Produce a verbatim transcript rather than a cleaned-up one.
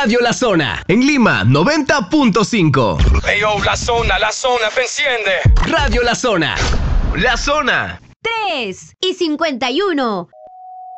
Radio La Zona. En Lima, noventa punto cinco. Hey yo, La Zona, La Zona, se enciende. Radio La Zona. La Zona. tres y cincuenta y uno.